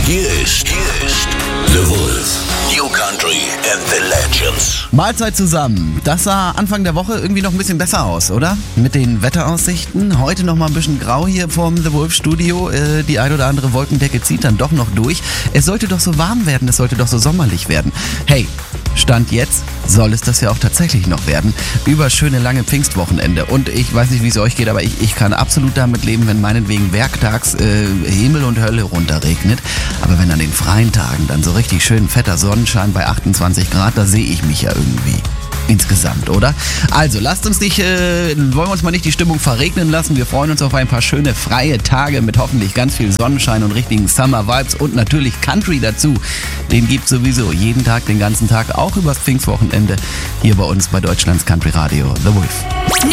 Hier ist The Wolf. New Country and the Legends. Mahlzeit zusammen. Das sah Anfang der Woche irgendwie noch ein bisschen besser aus, oder? Mit den Wetteraussichten. Heute noch mal ein bisschen grau hier vorm The Wolf Studio. Die ein oder andere Wolkendecke zieht dann doch noch durch. Es sollte doch so warm werden, es sollte doch so sommerlich werden. Hey, Stand jetzt soll es das ja auch tatsächlich noch werden. Über schöne lange Pfingstwochenende. Und ich weiß nicht, wie es euch geht, aber ich kann absolut damit leben, wenn meinetwegen werktags Himmel und Hölle runterregnet. Aber wenn an den freien Tagen dann so richtig schön fetter Sonnenschein bei 28 Grad, da sehe ich mich ja irgendwie. Insgesamt, oder? Also, lasst uns nicht, wollen wir uns mal nicht die Stimmung verregnen lassen. Wir freuen uns auf ein paar schöne freie Tage mit hoffentlich ganz viel Sonnenschein und richtigen Summer Vibes und natürlich Country dazu. Den gibt's sowieso jeden Tag, den ganzen Tag, auch übers Pfingstwochenende hier bei uns bei Deutschlands Country Radio, The Wolf.